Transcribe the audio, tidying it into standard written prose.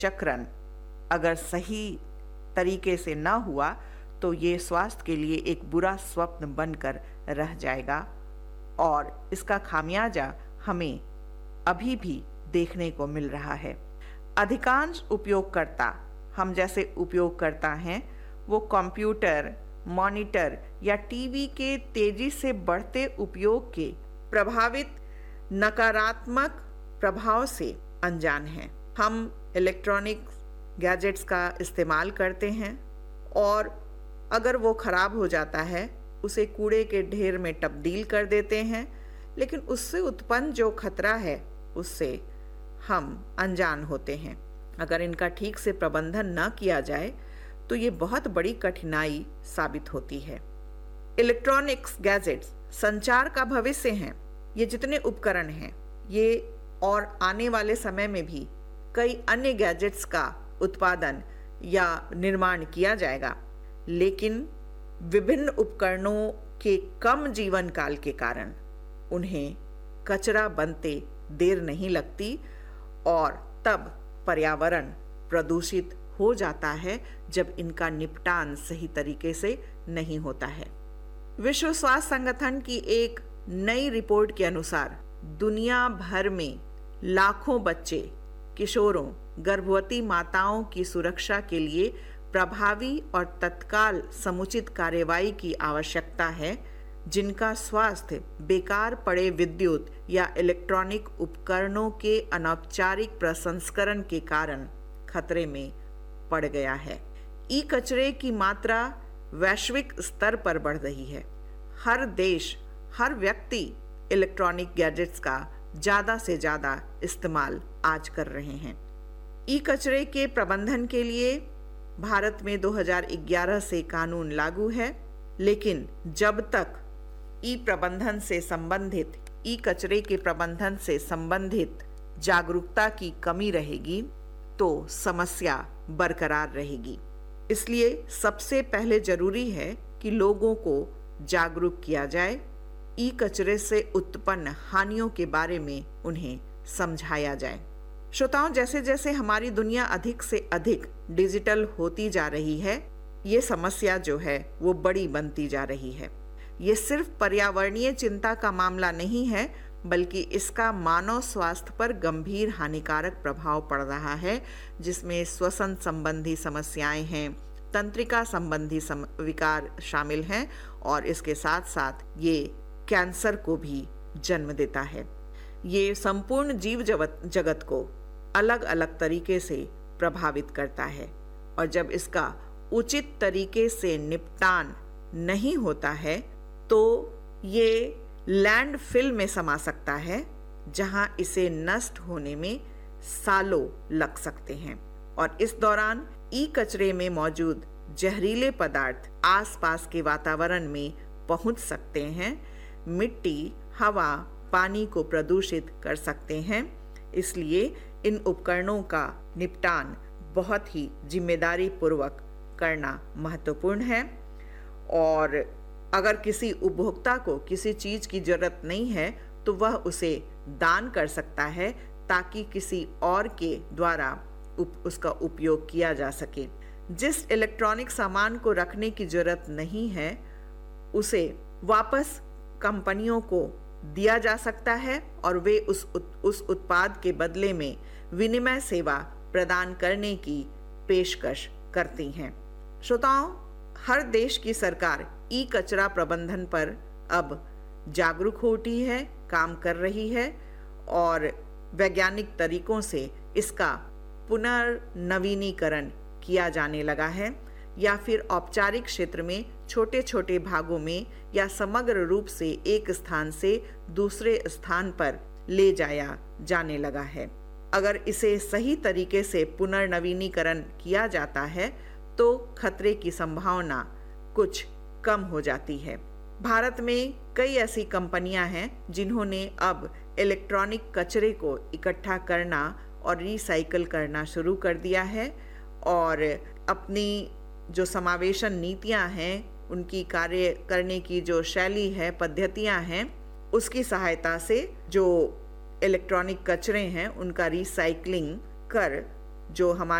चक्रण अगर सही तरीके से ना हुआ तो ये स्वास्थ्य के लिए एक बुरा स्वप्न बनकर रह जाएगा और इसका खामियाजा हमें अभी भी देखने को मिल रहा है। अधिकांश उपयोगकर्ता, हम जैसे उपयोगकर्ता हैं, वो कंप्यूटर, मॉनिटर या टीवी के तेजी से बढ़ते उपयोग के प्रभावित नकारात्मक प्रभाव से अनजान हैं। हम इलेक्ट्रॉनिक गैजेट्स का इस्तेमाल करते हैं और अगर वो खराब हो जाता है उसे कूड़े के ढेर में तब्दील कर देते हैं, लेकिन उससे उत्पन्न जो खतरा है उससे हम अनजान होते हैं। अगर इनका ठीक से प्रबंधन न किया जाए तो ये बहुत बड़ी कठिनाई साबित होती है। इलेक्ट्रॉनिक्स गैजेट्स संचार का भविष्य हैं। ये जितने उपकरण हैं, ये और आने वाले समय में भी कई अन्य गैजेट्स का उत्पादन या निर्माण किया जाएगा, लेकिन विभिन्न उपकरणों के कम जीवन काल के कारण उन्हें कचरा बनते देर नहीं लगती और तब पर्यावरण प्रदूषित हो जाता है जब इनका निपटान सही तरीके से नहीं होता है। विश्व स्वास्थ्य संगठन की एक नई रिपोर्ट के अनुसार दुनिया भर में लाखों बच्चे, किशोरों, गर्भवती माताओं की सुरक्षा के लिए प्रभावी और तत्काल समुचित कार्रवाई की आवश्यकता है, जिनका स्वास्थ्य बेकार पड़े विद्युत या इलेक्ट्रॉनिक उपकरणों के अनौपचारिक प्रसंस्करण के कारण खतरे में पड़ गया है। ई कचरे की मात्रा वैश्विक स्तर पर बढ़ रही है। हर देश, हर व्यक्ति इलेक्ट्रॉनिक गैजेट्स का ज़्यादा से ज़्यादा इस्तेमाल आज कर रहे हैं। ई कचरे के प्रबंधन के लिए भारत में 2011 से कानून लागू है, लेकिन जब तक ई कचरे के प्रबंधन से संबंधित जागरूकता की कमी रहेगी तो समस्या बरकरार रहेगी। इसलिए सबसे पहले जरूरी है कि लोगों को जागरूक किया जाए, ई कचरे से उत्पन्न हानियों के बारे में उन्हें समझाया जाए। श्रोताओं, जैसे जैसे हमारी दुनिया अधिक से अधिक डिजिटल होती जा रही है, ये समस्या जो है वो बड़ी बनती जा रही है। ये सिर्फ पर्यावरणीय चिंता का मामला नहीं है, बल्कि इसका मानव स्वास्थ्य पर गंभीर हानिकारक प्रभाव पड़ रहा है, जिसमें श्वसन संबंधी समस्याएं हैं, तंत्रिका संबंधी विकार शामिल हैं और इसके साथ साथ ये कैंसर को भी जन्म देता है। ये संपूर्ण जीव जगत को अलग अलग तरीके से प्रभावित करता है और जब इसका उचित तरीके से निपटान नहीं होता है तो ये लैंडफिल में समा सकता है, जहां इसे नष्ट होने में सालों लग सकते हैं और इस दौरान ई कचरे में मौजूद जहरीले पदार्थ आसपास के वातावरण में पहुंच सकते हैं, मिट्टी, हवा, पानी को प्रदूषित कर सकते हैं। इसलिए इन उपकरणों का निपटान बहुत ही जिम्मेदारी पूर्वक करना महत्वपूर्ण है और अगर किसी उपभोक्ता को किसी चीज की जरूरत नहीं है तो वह उसे दान कर सकता है ताकि किसी और के द्वारा उसका उपयोग किया जा सके। जिस इलेक्ट्रॉनिक सामान को रखने की जरूरत नहीं है उसे वापस कंपनियों को दिया जा सकता है और वे उस उत्पाद के बदले में विनिमय सेवा प्रदान करने की पेशकश करती हैं। श्रोताओं, हर देश की सरकार ई कचरा प्रबंधन पर अब जागरूक हो उठी है, काम कर रही है और वैज्ञानिक तरीकों से इसका पुनर्नवीनीकरण किया जाने लगा है या फिर औपचारिक क्षेत्र में छोटे छोटे भागों में या समग्र रूप से एक स्थान से दूसरे स्थान पर ले जाया जाने लगा है। अगर इसे सही तरीके से पुनर्नवीनीकरण किया जाता है तो खतरे की संभावना कुछ कम हो जाती है। भारत में कई ऐसी कंपनियां हैं जिन्होंने अब इलेक्ट्रॉनिक कचरे को इकट्ठा करना और रिसाइकल करना शुरू कर दिया है और अपनी जो समावेशन नीतियां हैं, उनकी कार्य करने की जो शैली है, पद्धतियां हैं, उसकी सहायता से जो इलेक्ट्रॉनिक कचरे हैं उनका रिसाइकलिंग कर जो हमारे